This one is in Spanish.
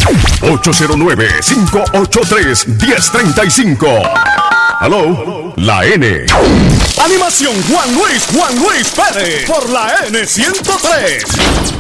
809-583-1035. Hello, la N. Animación Juan Luis Pérez por la N103.